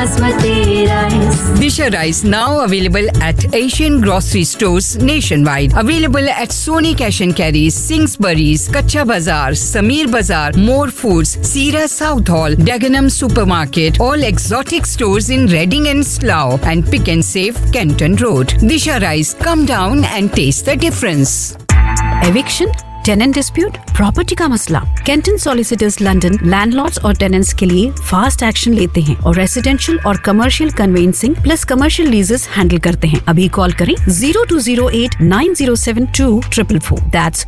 Basmati rice. Disha rice now available at Asian grocery stores nationwide. Available at Sony Cash and Carry, Singsbury's, Kacha Bazaar, Sameer Bazaar, More Foods, Sira South Hall, Dagenham Supermarket, all exotic stores in Reading and Slough, and Pick and Save, Kenton Road. Disha rice, come down and taste the difference. Eviction, tenant dispute, property का मसला, Canton solicitors London landlords और tenants के लिए fast action लेते हैं और residential और commercial convincing plus commercial लीजेस handle करते हैं. अभी कॉल करें 0208907244. दैट्स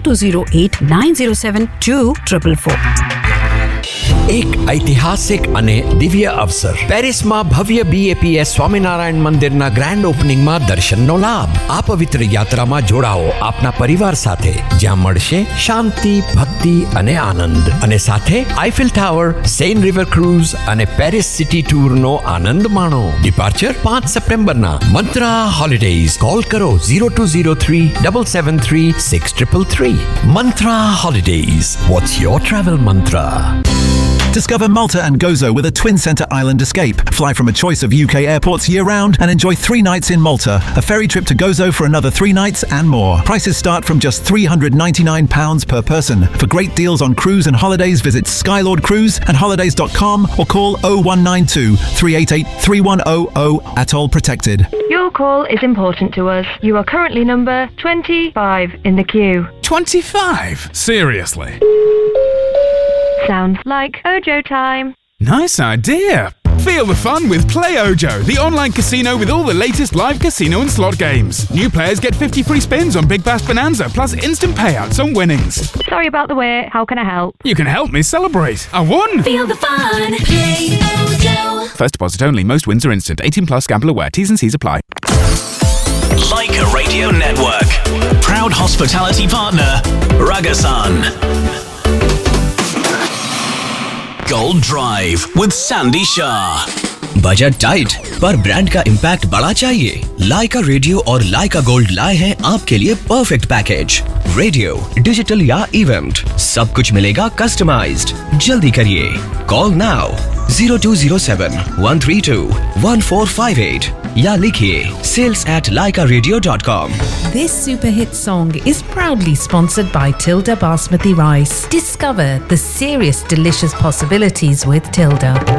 0208907244. એક ઐતિહાસિક અને દિવ્ય અવસર પેરિસમાં ભવ્ય BAPS સ્વામિનારાયણ મંદિરના ગ્રાન્ડ ઓપનિંગમાં દર્શનનો લાભ. આ પવિત્ર યાત્રામાં જોડાઓ આપના પરિવાર સાથે, જ્યાં મળશે શાંતિ, ભક્તિ અને આનંદ. અને સાથે Eiffel tower, Sen river cruise અને પેરિસ સિટી ટૂરનો આનંદ માણો. ડિપાર્ચર 5 સપ્ટેમ્બરના. મંત્રા હોલિડેઝ. કોલ કરો 0203 773 6333. મંત્રા holidays. What's your travel mantra? Discover Malta and Gozo with a twin centre island escape. Fly from a choice of UK airports year-round and enjoy 3 nights in Malta. A ferry trip to Gozo for another 3 nights and more. Prices start from just £399 per person. For great deals on cruise and holidays, visit Skylord Cruise and holidays.com or call 0192 388 3100. Atoll protected. Your call is important to us. You are currently number 25 in the queue. 25? Seriously? Sounds like Ojo time. Nice idea. Feel the fun with Play Ojo, the online casino with all the latest live casino and slot games. New players get 50 free spins on Big Bash Bonanza, plus instant payouts on winnings. Sorry about the wait. How can I help? You can help me celebrate. I won! Feel the fun. Play Ojo. First deposit only. Most wins are instant. 18 plus. Gamble aware. T's and C's apply. Leica Radio Network. Proud hospitality partner, Ragasan. Gold Drive with Sandy Shah. Budget tight पर brand का impact बड़ा चाहिए? लाइका radio और लाइका gold लाए हैं आपके लिए perfect package. Radio, digital या इवेंट, सब कुछ मिलेगा कस्टमाइज्ड. जल्दी करिए. कॉल नाउ 0207 132 1458 या लिखिए sales@laikaradio.com. This super hit song is proudly sponsored by Tilda Basmati Rice. Discover the serious delicious possibilities with Tilda.